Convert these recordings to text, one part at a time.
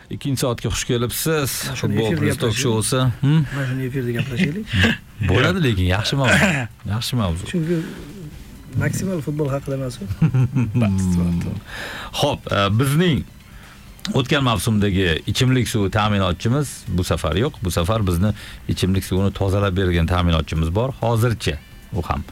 Ikkinchi soatga xush kelibsiz. Futbol Plus tok shousi. Mana shuni efirda gaplashaylik. Bo'ladi, lekin yaxshi mavzu. Yaxshi mavzu. Chunki maksimal futbol haqida emas-ku. Xo'p, bizning o'tgan mavsumdagi ichimlik suvi ta'minotchimiz bu safar yo'q. Bu safar bizni ichimlik suvini tozalab bergan ta'minotchimiz bor. Hozircha u ham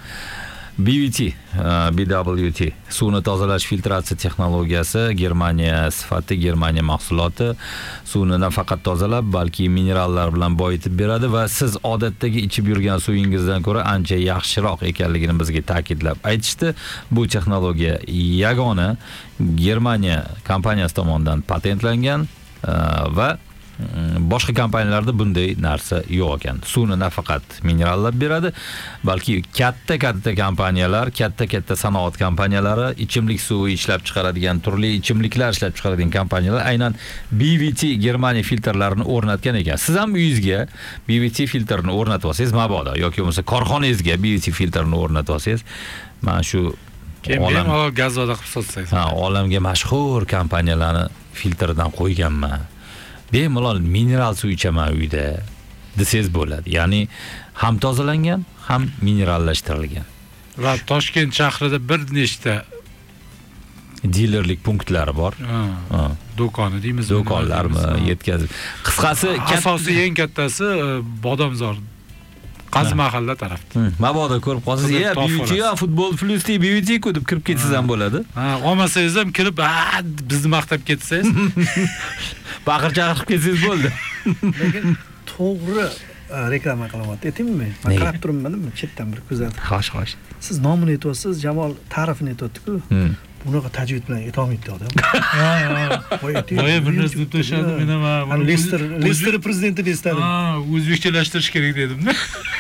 BWT suvni tozalash filtratsiya texnologiyasi, Germaniya sifati, Germaniya mahsuloti suvni nafaqat tozalab, balki minerallar bilan boyitib beradi va siz odatdagi ichib yurgan suvingizdan ko'ra ancha yaxshiroq ekanligini bizga ta'kidlab aytishdi. Bu texnologiya yagona Germaniya kompaniyasi tomonidan patentlangan va boshqa kompaniyalarda bunday narsa yo'q ekan. Suvni nafaqat minerallab beradi, balki katta kompaniyalar, katta sanoat kompaniyalari, ichimlik suvi ishlab chiqaradigan, turli ichimliklar ishlab chiqaradigan kompaniyalar aynan BWT Germaniya filtrlarini o'rnatgan ekan. Siz ham uyingizga BWT filtrini o'rnatib olsangiz, mabodo yoki bo'lmasa korxonangizga BWT filtrini o'rnatib olsangiz, mana shu keyin gazvoda qilib sotsangiz. Olamga mashhur kompaniyalarni filtrdan qo'yganman. Bemalol mineral suv ichaman uyda desangiz bo'ladi. Ya'ni ham tozalangan, ham minerallashtirilgan. Va Toshkent shahrida bir nechta dilerlik punktlari bor. Do'koni deymiz. Do'konlarmi yetkazib. Qisqasi, asosiy eng kattasi Bodomzor Qazi mahalla tarafda. Mabodo ko'rib qolsangiz, BWT futbol plus BWT ku deb kirib ketsangiz ham bo'ladi. Olmasangiz ham kirib, bizni maqtab ketsangiz, baqir-chaqir ketsangiz bo'ldi. Lekin to'g'ri reklama qilyapti. Aytingmi? Men qarab turibman, chetdan bir kuzatib. Xo'sh. Siz nomini aytyapsiz, Jamol ta'rifini aytyapti-ku. Bunaqa tajvid bilan aytolmaydi odam. Voy bir narsa deb tashladim men ham. Lester prezidentini esladim. O'zbekchalashtirish kerak dedim-da.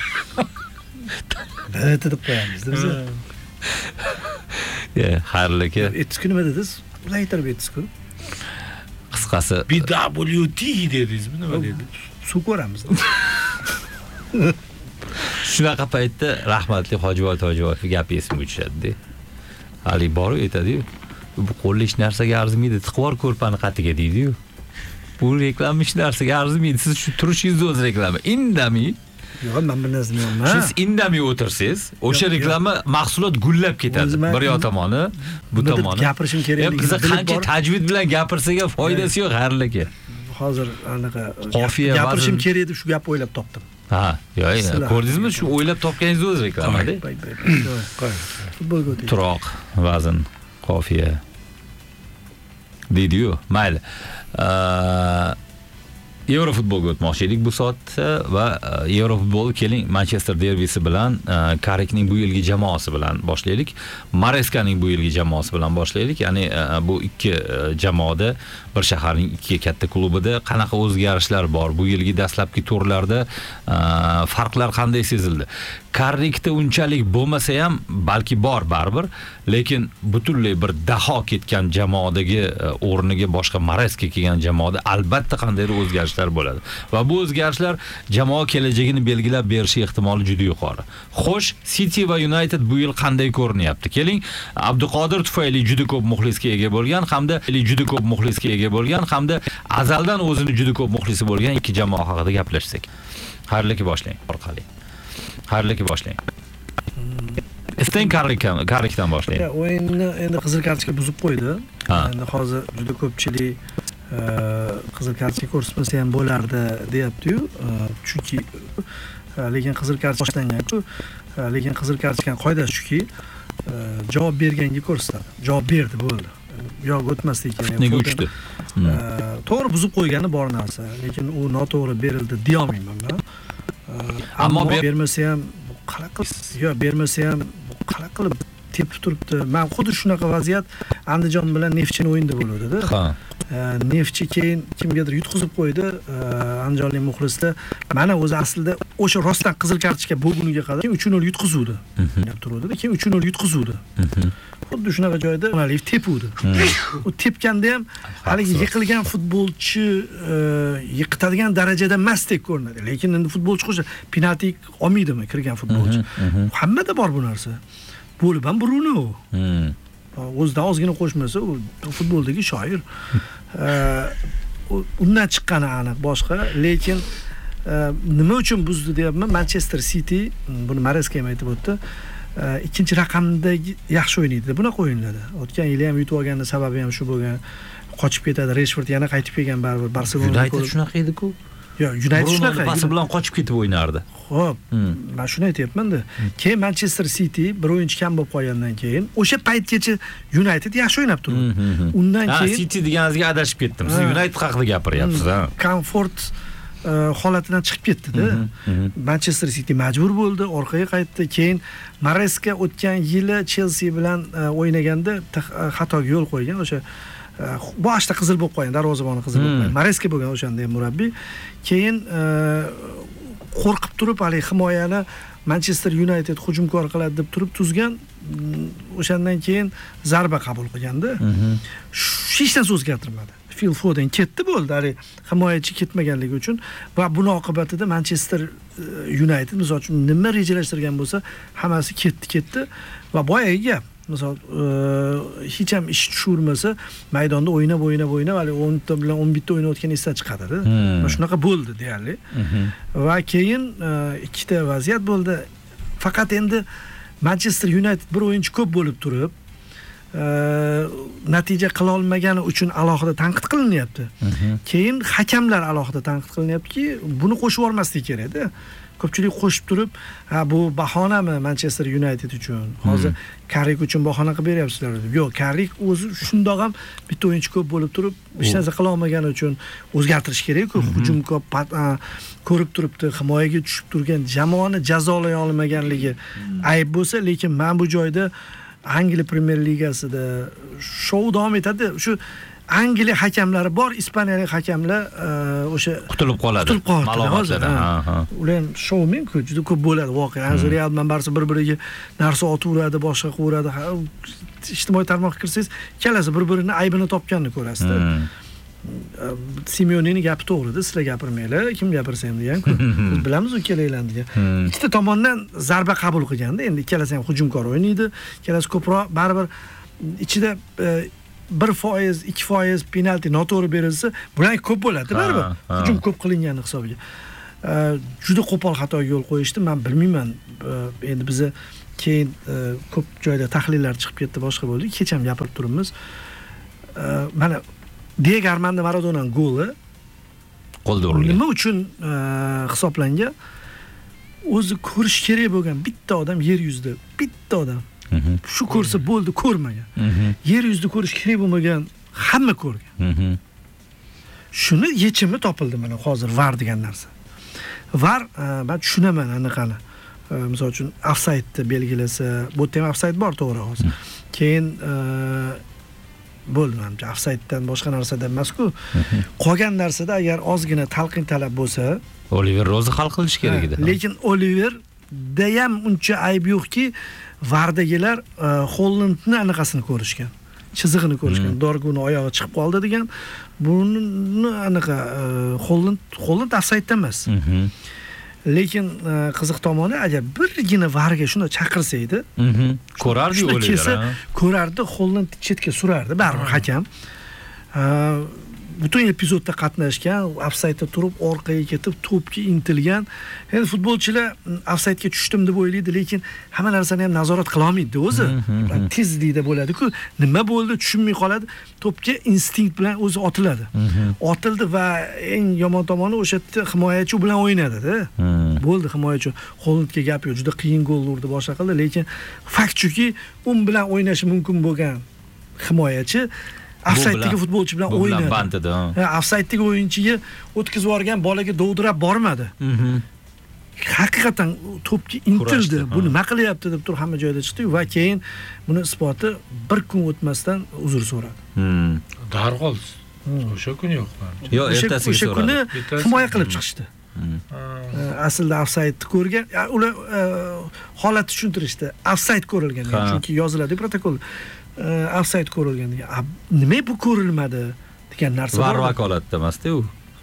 Ba'zi deb qo'yamiz biz. Xayrli aka. Aytdingiz nima dedingiz? Ular aytib aytdingiz-ku. Qisqasi BWT dedingizmi, nima dedingiz? Suv ko'ramiz. Shunaqa paytda rahmatli Hojiboy Tojiboyev gapi esimga tushadi-da. Ali boru aytadi-yu, bu qo'lli hech narsaga arzimaydi, tiqvor ko'rpani qatiga deydi-yu. Bu reklama hech narsaga arzimaydi. Siz shu turishingiz o'z reklama. Indamay. Yo'q, men bir narsa deyapman. Siz indamay o'tirsangiz, o'sha reklama mahsulot gullab ketadi. Bir yo tomoni, bu tomoni. Gapirishim kerak. Biz qancha tajvid bilan gapirsak ham foydasi yo'q, xayrli aka. Hozir anaqa qofiya gapirishim kerak deb shu gapni o'ylab topdim. Yo'q, ko'rdingizmi? Shu o'ylab topganingiz o'z reklamada. Futbolga o'taylik. Turoq, vazn, qofiya. Deydi-yu, mayli. Eurofutbolga o'tmoqchi edik bu soatda va Eurofutbol keling Manchester derbisi bilan Karikning bu yilgi jamoasi bilan boshlaylik. Mareskaning bu yilgi jamoasi bilan boshlaylik. Ya'ni bu ikki jamoada bir shaharning ikki katta klubida qanaqa o'zgarishlar bor? Bu yilgi dastlabki turlarda farqlar qanday sezildi? Karikda unchalik bo'lmasa ham balki bor baribir, lekin butunlay bir daho ketgan jamoadagi o'rniga boshqa Mareska kelgan jamoada albatta qandaydir o'zgarishlar bo'ladi. Va bu o'zgarishlar jamoa kelajagini belgilab berishi ehtimoli juda yuqori. Xo'sh, City va United bu yil qanday ko'rinyapti? Keling, Abduqodir tufayli juda ko'p muxlisga ega bo'lgan, hamda azaldan o'zini juda ko'p muxlisi bo'lgan ikki jamoa haqida gaplashsak. Xayrli boshlang orqali. Xayrli boshlang. Istang Karikdan boshlang. O'yinni endi qizil kartochka buzib qo'ydi. Endi hozir juda ko'pchilik qizil kartochka ko'rsatmasa ham bo'lardi, deyapti-yu. Chunki lekin qizil kartochka boshlangan-ku. Lekin qizil kartochkaning qoidasi shuki, javob berganga ko'rsatadi. Javob berdi, bo'ldi. Yo'q, o'tmaslik kerak. Nega uchdi? To'g'ri buzib qo'ygani bor narsa, lekin u noto'g'ri berildi deya olmayman men. Ammo bermasa ham qanaqa qilib tepib turibdi. Men xuddi shunaqa vaziyat Andijon bilan Neftchining o'yinida bo'ldi-da. Neftchi keyin kimgadir yutqizib qo'ydi, andijonlik muxlisda. Mana o'zi aslida o'sha rostdan qizil kartochka bo'lguniga qadar 3-0 yutqizuvdi. deb turuvdi-da, keyin 3-0 yutqizuvdi. Xuddi shunaqa joyda Aliyev tepuvdi. U tepganda ham haligi yiqilgan futbolchi yiqitadigan darajada emasdek ko'rinadi. Lekin endi futbolchi qo'sha penalti olmaydimi kirgan futbolchi? Hammada bor bu narsa. Bo'lib ham Bruno. O'zidan ozgina qo'shmasa, u futboldagi shoir. undan chiqqani aniq boshqa, lekin nima uchun buzdi deyapman? Manchester City, buni Maresca ham aytib o'tdi, ikkinchi raqamdagi yaxshi o'ynaydi. Bunaqa o'yinlarda. O'tgan yili ham yutib olganning sababi ham shu bo'lgan. Qochib ketadi, Rashford yana qaytib kelgan baribir Barselona. United shunaqa edi-ku. Yo'q, United shunaqa. Pasi bilan qochib ketib o'ynardi. Xo'p, men shuni aytayapman-da. Keyin Manchester City bir o'yinchi kam bo'lib qolgandan keyin o'sha paytgacha United yaxshi o'ynab turdi. Undan keyin City deganingizga adashib ketdim. Siz United haqida gapiryapsiz, ha? Komfort holatidan chiqib ketdi-da. Manchester City majbur bo'ldi, orqaga qaytdi. Keyin Maresca o'tgan yili Chelsea bilan o'ynaganda xatoga yo'l qo'ygan, o'sha boshda qizil bo'lib qo'ygan, darvozaboni qizil bo'lib qo'ygan. Maresca bo'lgan o'shanda ham murabbiy. Keyin qo'rqib turib, hali himoyani Manchester United hujumkor qiladi deb turib tuzgan. O'shandan keyin zarba qabul qilganda, hech narsa o'zgartirmadi. Phil Foden ketdi bo'ldi, hali himoyachi ketmaganligi uchun va buning oqibatida Manchester United misol uchun nima rejalashtirgan bo'lsa, hammasi ketdi va boyagi gap. Misol hech ham ish tushurmasa, maydonda o'ynab, hali 10 ta bilan 11 ta o'ynayotgan esdan chiqadi-da. Va shunaqa bo'ldi deyarli. Va keyin ikkita vaziyat bo'ldi. Faqat endi Manchester United bir o'yinchi ko'p bo'lib turib, natija qila olmagani uchun alohida tanqid qilinyapti. Keyin hakamlar alohida tanqid qilinyaptiki, buni qo'shib olmaslik kerak-da. Ko'pchilik qo'shib turib, bu bahonami Manchester United uchun? Hozir Carrick uchun bahona qilib beryapsizlar deb. Yo'q, Carrick o'zi shundoq ham bitta o'yinchi ko'p bo'lib turib, hech narsa qila olmagani uchun o'zgartirish kerak-ku. Hujum ko'p ko'rib turibdi, himoyaga tushib turgan jamoani jazolay olmaganligi ayb bo'lsa, lekin men bu joyda Angliya Premier Ligasida shou davom etadi. Shu Angliya hakamlari bor, Ispaniyalik hakamlar o'sha qutulib qoladi. Malomatlardan. Ular ham shoumen-ku, juda ko'p bo'ladi voqea. Hozir Real bilan Barsa bir-biriga narsa otib uradi, boshqa qiladi. Ijtimoiy tarmoqqa kirsangiz, ikkalasi bir-birini aybini topganini ko'rasiz-da. Simeonening gapi to'g'ri-da, sizlar gapirmanglar, kim gapirsa ham degan-ku. Biz bilamiz ikkalanglarni degan. Ikkita tomondan zarba qabul qilganda, endi ikkalasi ham hujumkor o'ynaydi, ikkalasi ko'proq baribir ichida 1%, 2% penalti noto'g'ri berilsa, bular ko'p bo'ladi baribir. Hujum ko'p qilingani hisobiga. Juda qo'pol xatoga yo'l qo'yishdi. Men bilmayman. Endi biz keyin ko'p joyda tahlillar chiqib ketdi, boshqa bo'ldi. Kech ham gapirib turibmiz. Mana Diego Armando Maradonaning goli qo'lda urilgan. Nima uchun hisoblangan? O'zi ko'rish kerak bo'lgan bitta odam yer yuzida, bitta odam. Shu ko'rsa bo'ldi, ko'rmagan. Yer yuzida ko'rish kerak bo'lmagan hamma ko'rgan. Shuni yechimi topildi mana hozir VAR degan narsa. VAR men tushunaman anaqani. Misol uchun ofsaydni belgilasa, bu ham ofsayd bor to'g'ri hozir. Keyin bo'ldi menimcha ofsayddan boshqa narsada emas-ku. Qolgan narsada agar ozgina talqin talab bo'lsa, Oliver Rozi hal qilish kerak edi. Lekin Oliver da ham uncha ayb yo'qki, VARdagilar Hollandni anaqasini ko'rishgan. Chizig'ini ko'rishgan. Dorguni oyog'i chiqib qoldi degan. Buni anaqa Holland ofsaydda emas. Lekin qiziq tomoni, agar birgina VARga shuni chaqirsa edi, ko'rardi Oliver. Ko'rardi, Holland chetga surardi, baribir hakam. Butun epizodda qatnashgan, ofsaydda turib, orqaga ketib, to'pga intilgan. Endi futbolchilar ofsaydga tushdim deb o'ylaydi, lekin hamma narsani ham nazorat qila olmaydi o'zi. Tezlikda bo'ladi-ku, nima bo'ldi tushunmay qoladi. To'pga instinkt bilan o'zi otiladi. Otildi va eng yomon tomoni o'sha yerda himoyachi bilan o'ynadi-da. Bo'ldi, himoyachi Hollandga gap yo'q, juda qiyin gol urdi, boshqa qildi, lekin fakt shuki, u bilan o'ynashi mumkin bo'lgan himoyachi ofsayddagi futbolchi bilan o'ynadi. Ofsayddagi o'yinchiga o'tkazib yuborgan bolaga dovdirab bormadi. Haqiqatan to'pga intildi. Bu nima qilyapti deb turib hamma joyda chiqdi va keyin buni isboti bir kun o'tmasdan uzr so'radi. Darhol o'sha kuni yo'q. Yo'q, ertasiga o'sha kuni himoya qilib chiqishdi. Aslida ofsaydni ko'rgan, ular holatni tushuntirishdi. Ofsayd ko'rilgan, chunki yoziladi protokolda. Ofsayd ko'rilgan degan. Nima bu ko'rilmadi degan narsa bor. VAR vakolatda emas-da u.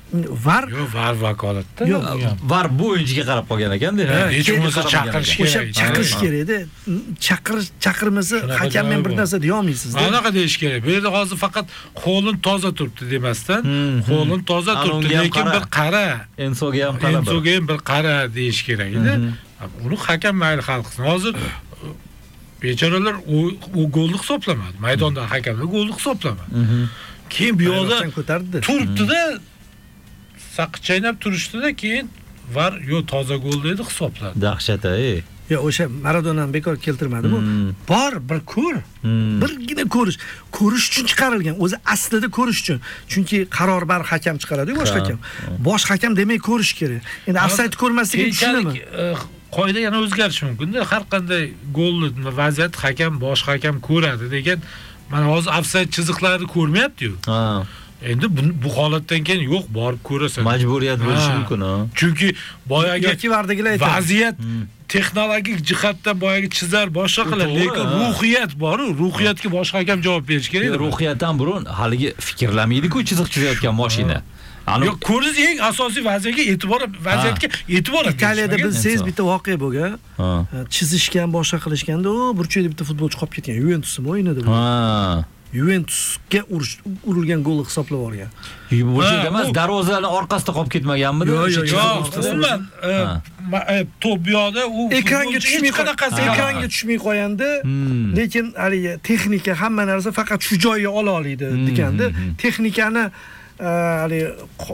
var Yo'q, var vakolatda. Yo'q, var bu o'yinchiga qarab qolgan ekanda. Hech bo'lmasa chaqirish o'sha kerak. chaqirish kerak-da. Chaqirmasa hakammen bir narsa deya olmaysiz-da. Anaqa deyish kerak. Bu yerda hozir faqat qo'lin toza turibdi demasdan, qo'lin toza turibdi, lekin bir qara. Ensoga ham qarab. Ensoga ham bir qara deyish kerak edi. Uni hakam mayli hal qilsin. Hozir bechoralar u golni hisoblamadi. Maydonda hakamlar golni hisoblamadi. Keyin bu yoqda ko'tardi. turibdi-da, saqich chaynab turishdi-da, keyin var, yo toza gol dedi hisobladi. Dahshat-ey. Yo, o'sha Maradonani bekor keltirmadi bu. Bor, bir ko'r. Birgina ko'rish uchun chiqarilgan. O'zi aslida ko'rish uchun. Chunki qaror bar hakam chiqaradi-ku, bosh hakam. Bosh hakam demak ko'rish kerak. Endi ofsayd ko'rmasligini tushunaman. Qoida yana o'zgarishi mumkin-da. Har qanday golni vaziyat hakam, bosh hakam ko'radi degan. Mana hozir ofsayd chiziqlarini ko'rmayapti-yu. Ha. Endi bu holatdan keyin yo'q, borib ko'rasan. Majburiyat bo'lishi mumkin, ha. Chunki boyagi yoki vardagilar aytadi. Vaziyat texnologik jihatdan boyagi chizar boshqa qiladi, lekin ruhiyat bor-ku, ruhiyatga boshqa hakam javob berish kerak. Ruhiyatdan burun haligi fikrlamaydi-ku chiziq chizayotgan mashina. Yo'q, ko'rish eng asosiy vaziyatga e'tibor berishgan. Italiyada bilsangiz bitta voqea bo'lgan. Chizishgan, boshqa qilishganda, burchakda bitta futbolchi qolib ketgan. Yuventusmi o'yinida bu. Yuventusga urilgan golni hisoblab olgan. Burchak emas, darvozaning orqasida qolib ketmaganmidi? Yo'q, umuman top yo'qda u ekranga tushmay qo'yandi, lekin haligi texnika hamma narsa faqat shu joyga ola oladi deganda, texnikani haligi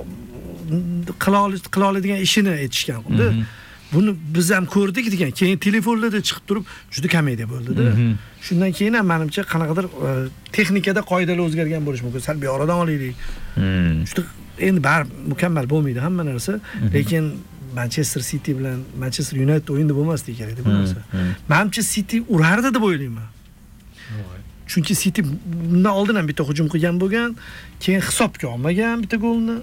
qila oladigan ishini aytishgan-da. Buni biz ham ko'rdik degan. Keyin telefonlarda chiqib turib juda komediya bo'ldi-da. Shundan keyin ham menimcha qanaqadir texnikada qoidalar o'zgargan bo'lishi mumkin. Sal buyog'idan olaylik. Juda endi bar mukammal bo'lmaydi hamma narsa, lekin Manchester City bilan Manchester United o'yinda bo'lmasligi kerak deb o'ylayman. Menimcha City urardi deb o'ylayman. Chunki City bundan oldin ham bitta hujum qilgan bo'lgan, keyin hisobga olmagan bitta golni.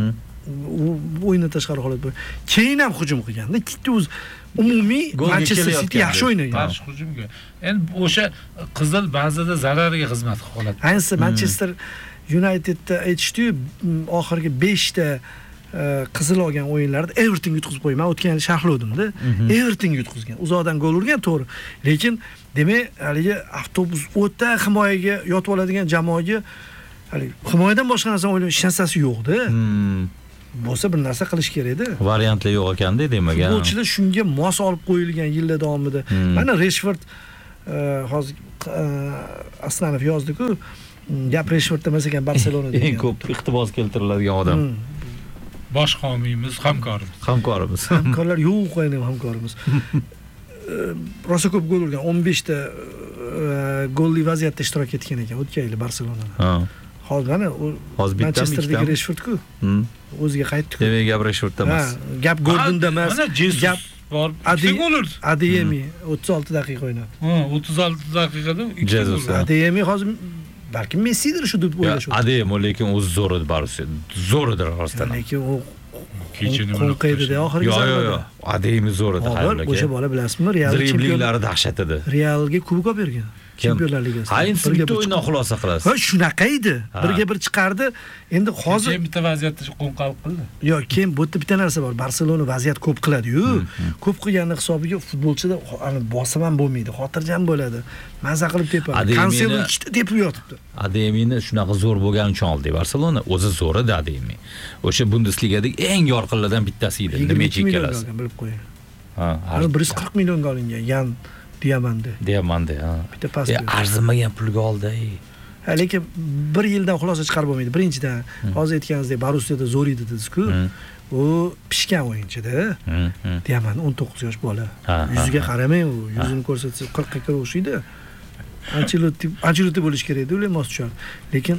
U o'yindan tashqari holat bo'ldi. Keyin ham hujum qilganda, ikkita o'z umumiy Manchester City yaxshi o'ynagan. Qarshi hujumga. Endi o'sha qizil ba'zida zarariga xizmat qiladi. Ayniqsa Manchester Unitedda aytishdi-yu, oxirgi 5 ta qizil olgan o'yinlarda Everton yutqizib qo'yman. O'tgan yil sharhlovdim-da. Everton yutqizgan. Uzoqdan gol urgan, to'g'ri. Lekin demak, haligi avtobus o'ta himoyaga yotib oladigan jamoaga haligi himoyadan boshqa narsa o'ylash narsasi yo'q-da. Bo'lsa bir narsa qilish kerak-da. Variantlar yo'q ekanda demagan. Futbolchilar shunga mos olib qo'yilgan yillar davomida. Mana Rashford hozir Aslanov yozdi-ku, gap Rashford emas ekan Barselonada. Eng ko'p iqtibos keltiriladigan odam. Bosh homiymiz, hamkorimiz. Hamkorlar yo'q endi hamkorimiz. Rosa ko'p gol urgan, 15 ta golli vaziyatda ishtirok etgan ekan o'tgan yil Barselonada. Hozir mana Manchesterdagi Rashford-ku. O'ziga qaytdi-ku. Demak, gap Rashfordda emas. Gap Gordonda emas. Gap bor. Adeyemi 36 daqiqa o'ynadi. 36 daqiqada 2 gol. Adeyemi hozir balki Messidir shu deb o'ylashadi. Adeyemi lekin o'zi zo'r edi Borussiya. Zo'r edi rostdan. Lekin u kechini qo'ydi-da oxirgi zarbada. Yo'q. Adeyemi zo'r edi hayotda. O'sha bola bilasizmi? Real driblinglari dahshat edi. Realga kubok olib bergan. Chempionlar Ligasida. Ayniqsa bitta o'yindan xulosa qilasiz. Ha, shunaqa edi. Birga bir chiqardi. Endi hozir bitta vaziyatda qo'nqalib qildi. Yo'q, keyin bu yerda bitta narsa bor. Barselona vaziyat ko'p qiladi-yu. Ko'p qilganning hisobiga futbolchida bosim ham bo'lmaydi, xotirjam bo'ladi. Maza qilib tepadi. Cancelo ikkita tepib yotibdi. Adeyemini shunaqa zo'r bo'lgani uchun oldi Barselona. O'zi zo'r edi Adeyemi. O'sha Bundesligadagi eng yorqinlardan bittasi edi. Nima ikkalasi. Bilib qo'ying. Ha, 140 millionga olingan. Yan Diamande, ha. Bitta past. Arzimagan pulga oldi. Lekin bir yildan xulosa chiqarib bo'lmaydi. Birinchidan, hozir aytganingizdek, Borussiyada zo'r edi dedingiz-ku. U pishgan o'yinchi-da. Diamand 19 yosh bola. Yuziga qaramang, u yuzini ko'rsatsa 40 ga o'xshaydi. Ancelotti bo'lish kerak edi, ular mos tushar. Lekin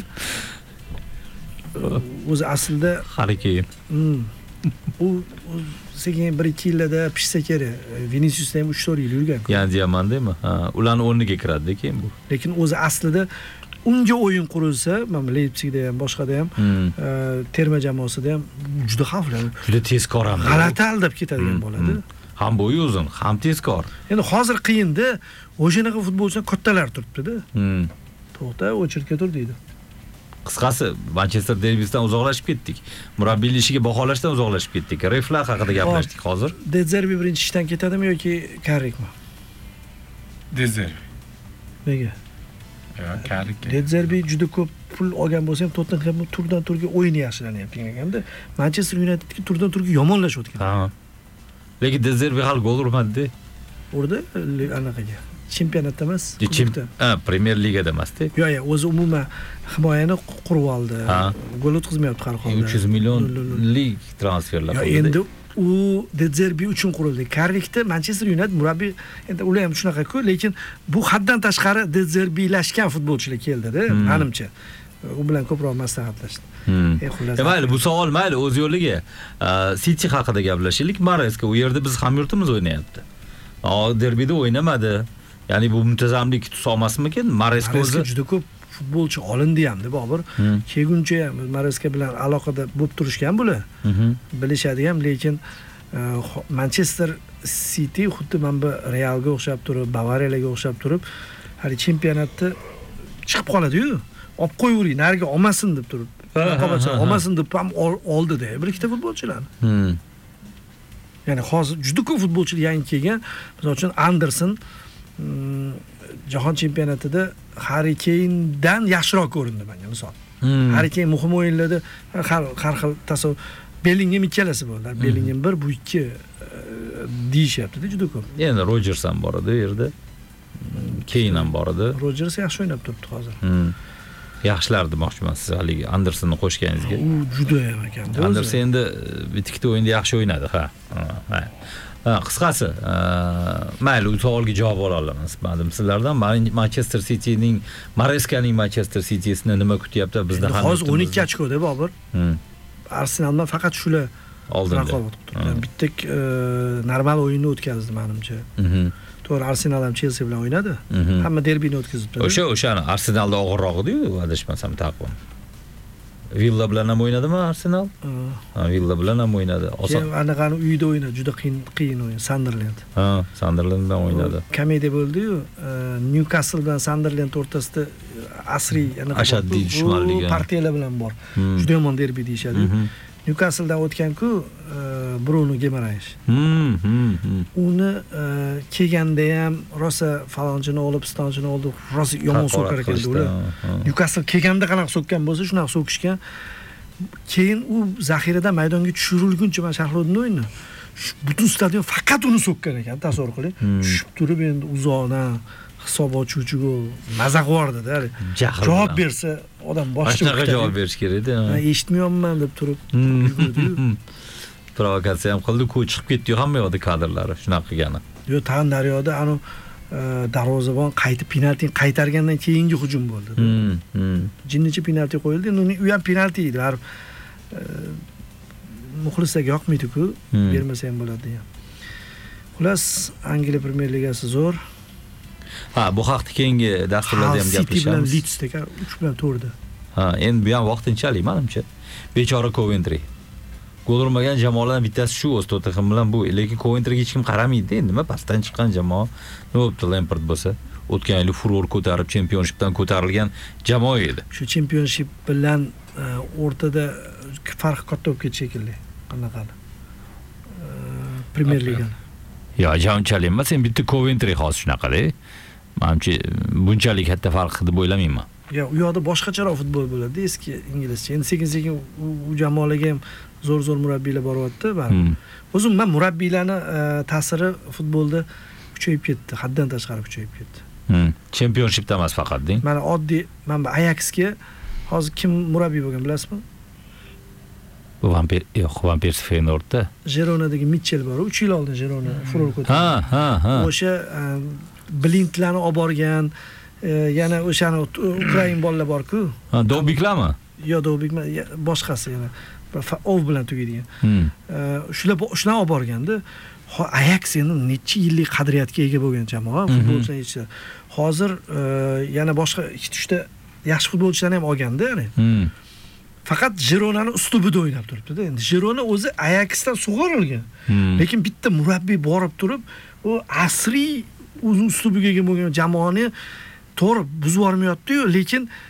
o'zi aslida hali keyin. U sekin 1-2 yilda pishsa kerak. Viniciusda ham 3-4 yil yurgan. Ya'ni Diamandmi? Ha, ularning o'rniga kiradi keyin bu. Lekin o'zi aslida unga o'yin qurilsa, mana Leipzigda ham, boshqada ham, terma jamoasida ham juda xavfli. Juda tezkor ham. G'alati aldab ketadigan bo'ladi. Ham bo'yi uzun, ham tezkor. Endi hozir qiyin-da, o'shanaqa futbolchilar kattalar turibdi-da. To'xta, o'chirtga tur deydi. Qisqasi, Manchester derbisidan uzoqlashib ketdik. Murabbiylik ishiga baholashdan uzoqlashib ketdik. Reflar haqida gaplashdik hozir. De Zerbi birinchi ishdan ketadimi yoki Karrikmi? De Zerbi. Nega? Yo'q, Karrik. De Zerbi juda ko'p pul olgan bo'lsa ham Tottenham turdan turga o'yini yaxshilanyapti ekanda. Manchester Unitedga turdan turga yomonlashayotgan. Ha. Lekin De Zerbi hali gol urmadi. Urdi anaqaga. Chempionatda emas, Premier Ligada emas-da. Yo'q, o'zi umuman himoyani qurib oldi. Gol o'tkazmayapti har holda. 300 millionlik transferlar qildi. Endi u De Zerbi uchun qurildi. Karrikda Manchester United murabbiy, endi ular ham shunaqa-ku, lekin bu haddan tashqari De Zerbilashgan futbolchilar keldi-da, menimcha. U bilan ko'proq maslahatlashdi. Mayli, bu savol mayli o'z yo'liga. City haqida gaplashaylik. Maresca u yerda biz hamyurtimiz o'ynayapti. Derbida o'ynamadi. Ya'ni bu muntazamlik tus olmasmikin? Maresca o'zi juda ko'p futbolchi olindi hamda Bobur. Kelguncha ham Maresca bilan aloqada bo'lib turishgan bular. Bilishadi ham, lekin Manchester City xuddi mana bu Realga o'xshab turib, Bavariyalarga o'xshab turib, hali chempionatda chiqib qoladi-yu. Olib qo'yavering, nariga olmasin deb turib. Raqobatchilar olmasin deb ham oldi-da, bir ikkita futbolchilarni. Ya'ni hozir juda ko'p futbolchilar yangi kelgan. Misol uchun Anderson jahon chempionatida Harry Kane'dan yaxshiroq ko'rindi menga misol. Harry Kane muhim o'yinlarda har xil tasavvur. Bellingham ikkalasi bo'ldilar. Bellingham 1, bu 2 deyishyapti-da juda ko'p. Endi Rodgers ham bor edi u yerda. Kane ham bor edi. Rodgers yaxshi o'ynab turibdi hozir. Yaxshilar demoqchiman siz haligi Andersonni qo'shganingizga. U juda ham ekan. Anderson endi bitta o'yinda yaxshi o'ynadi, ha. Qisqasi, mayli, u savolga javob ola olaman sizlardan. Manchester City'ning Marescaning Manchester City'sini nima kutyapti bizda ham? Hozir 12 ochkoda Bobur. Arsenaldan faqat shular oldinda raqobat qilib turibdi. Bitta normal o'yinni o'tkazdi menimcha. To'g'ri, Arsenal ham Chelsea bilan o'ynadi. Hamma derbini o'tkazibdi. O'shani Arsenalda og'irroq edi-yu, adashmasam taqvim. Villa bilan ham o'ynadimi Arsenal? Villa bilan ham o'ynadi. Oson. Anaqani uyda o'ynadi, juda qiyin o'yin, Sunderland. Sunderland bilan o'ynadi. Komediya bo'ldi-yu, Newcastle bilan Sunderland o'rtasida asriy ashaddiy dushmanligi. Partiyalar bilan bor. Juda yomon derbi deyshadi. Newcastledan o'tgan-ku Bruno Guimaraes. Uni kelganda ham rosa falonchini olib, pistonchini oldi, rosa yomon so'kar ekan ular. Newcastle kelganda qanaqa so'kkan bo'lsa, shunaqa so'kishgan. Keyin u zaxiradan maydonga tushirilguncha men sharhladim o'yinni. Butun stadion faqat uni so'kkan ekan, tasavvur qiling. Tushib turib endi uzoqdan hisob ochuvchi gol maza qilardi-da. Javob bersa odam boshqa javob berish kerak edi. Eshitmayapman deb turib yugurdi-yu. Provokatsiya ham qildi, ku chiqib ketdi-yu hamma yoqda kadrlari shunaqa qilgani. Yo'q, Tan daryoda anu darvozabon qaytib penaltini qaytargandan keyingi hujum bo'ldi. Jinnichi penalti qo'yildi. U ham penalti edi. Muxlislarga yoqmaydi-ku, bermasa ham bo'ladi degan. Xullas, Angliya Premyer Ligasi zo'r. Bu haqda keyingi dasturlarda ham gaplashamiz. City bilan Leeds'da 3 bilan 4da. Endi bu ham vaqtinchalik menimcha. Bechora Coventry. Gol urmagan jamoalardan bittasi shu o'z Tottenham bilan bu, lekin Coventryga hech kim qaramaydi. Nima pastdan chiqqan jamoa, nima bo'pti Lampard bo'lsa, o'tgan yil furor ko'tarib chempionshipdan ko'tarilgan jamoa edi. Shu chempionship bilan o'rtada farq katta bo'lib ketdi shekilli. Qanaqali? Premyer Liga. Yo, jamchalik emas, sen bitta Coventry hozir shunaqa-da. Menimcha bunchalik katta farq deb o'ylamayman. Yo, u yoqda boshqacharoq futbol bo'ladi, eski inglizcha. Endi sekin-sekin u jamoalarga ham zo'r murabbiylar boryapti, baribir. O'zim men murabbiylarning ta'siri futbolda kuchayib ketdi, haddan tashqari kuchayib ketdi. Chempionshipda emas faqat deng. Mana oddiy, men Ajaxga hozir kim murabbiy bo'lgan bilasizmi? Bu Van Persie Feyenoordda. Gironadagi Mitchell bor, 3 yil oldin Girona furor ko'tardi. Ha. O'sha Blindlarni olib borgan, yana o'shani Ukrain bolalar bor-ku. Dobiklarmi? Yo, Dobikma, boshqasi yana. Ov bilan tugaydigan. Shular olib borganda, Ajax endi necha yillik qadriyatga ega bo'lgan jamoa, futbolchilar ichida. Hozir yana boshqa 2-3 ta yaxshi futbolchilarni ham olganda, ya'ni. Faqat Gironani ustubida o'ynab turibdi-da. Endi Girona o'zi Ajaxdan sug'orilgan. Lekin bitta murabbiy borib turib, u asriy o'z ustubiga ega bo'lgan jamoani to'g'ri buzib yormayapti-yu, lekin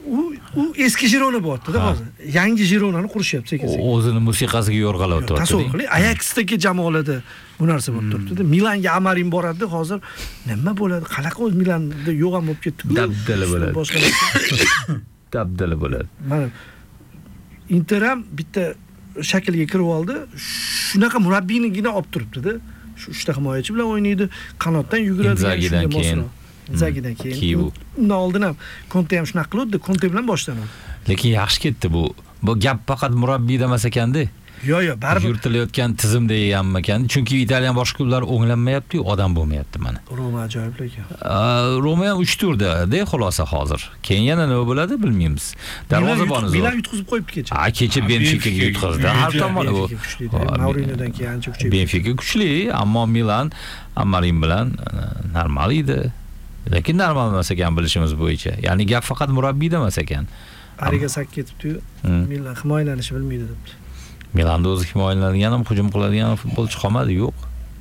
u eski Jirona bo'lyapti-da hozir. Yangi Jironani qurishyapti sekin-sekin. O'zini musiqasiga yo'rg'alab o'tyapti. Tasavvur qiling, Ajaxdagi jamoalarda bu narsa bo'lib turibdi-da. Milanga Amarin boradi, hozir nima bo'ladi? Qanaqa o'z Milanda yo'q ham bo'lib ketdi-ku. Dabdala bo'ladi. Dabdala bo'ladi. Mana Inter ham bitta shaklga kirib oldi. Shunaqa murabbiyligini olib turibdi-da. Shu 3 ta himoyachi bilan o'ynaydi, qanotdan yuguradi. Inzagidan keyin. Inzagidan keyin. Undan oldin ham Conte ham shunaqa qildi, Conte bilan boshlanadi. Lekin yaxshi ketdi bu. Bu gap faqat murabbiyda emas ekanda. Yo'q, baribir yuritilayotgan tizimda ham ekan. Chunki Italiyan boshqa klublar o'nglanmayapti-yu, odam bo'lmayapti mana. Roma ajoyib lekin. Roma ham 3 turda-da xulosa hozir. Keyin yana nima bo'ladi bilmaymiz. Darvozaboni zo'r. Milan yutqizib qo'yibdi kecha. Kecha Benficaga yutqazdi. Har tomoni bu. Mourinhodan keyin ancha kuchayib. Benfica kuchli, ammo Milan Amarin bilan normal edi. Lekin normal emas ekan bilishimiz bo'yicha. Ya'ni gap faqat murabbiyda emas ekan. Ariga sak ketibdi-yu. Milan himoyalanishni bilmaydi debdi. Milanda o'zi himoyalanadigan ham hujum qiladigan futbolchi qolmadi, yo'q.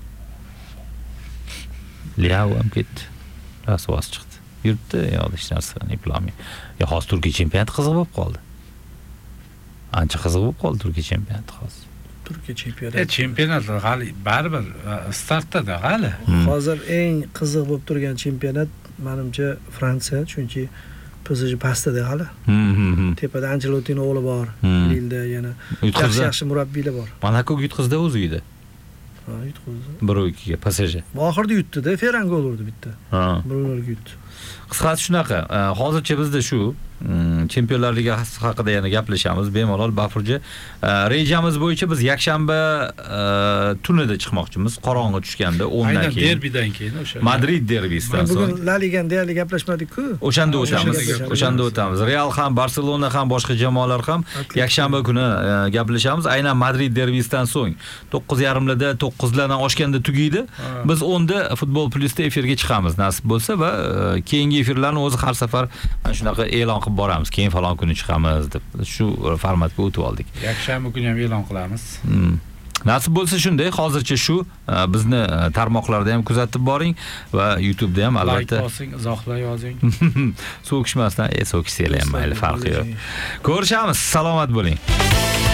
Liao ham ketdi. Rasvos chiqdi. Yurtdi, yo'q hech narsa eplolmay. Hozir Turkiya chempionati qiziq bo'lib qoldi. Ancha qiziq bo'lib qoldi Turkiya chempionati hozir. Turkiya chempionati. Chempionatlar hali baribir startda hali. Hozir eng qiziq bo'lib turgan chempionat menimcha Fransiya, chunki PSG pastda hali. Tepada Ancelottining o'g'li bor. Lilda yana yaxshi murabbiylar bor. Monakoga yutqizdi o'z uyida. Ha, yutqizdi. 1-2 ga PSG. Oxirida yutdi-da, Ferran gol urdi bitta. 1-0 ga yutdi. Qisqasi shunaqa. Hozircha bizda shu Chempionlar Ligasi haqida yana gaplashamiz bemalol Bafurji. Rejamiz bo'yicha biz yakshanba tunida chiqmoqchimiz. Qorong'i tushganda 10 dan keyin. Aynan derbidan keyin o'sha. Madrid derbisidan so'ng. Bugun La Ligani deyarli gaplashmadik-ku. O'shanda o'tamiz. Real ham, Barselona ham, boshqa jamoalar ham yakshanba kuni gaplashamiz. Aynan Madrid derbisidan so'ng 9:30larda 9lardan oshganda tugaydi. Biz 10da Futbol Plus'da efirga chiqamiz nasib bo'lsa va keyingi efirlarni o'zi har safar mana shunaqa e'lon qilib boramiz. Keyin falon kuni chiqamiz deb shu formatga o'tib oldik. Yakshanba kuni ham e'lon qilamiz. Nasib bo'lsa shunday, hozircha shu bizni tarmoqlarda ham kuzatib boring va YouTube da ham albatta like bosing, izohlar yozing. So'kishmasdan, so'kishsanglar ham mayli, farqi yo'q. Ko'rishamiz, salomat bo'ling.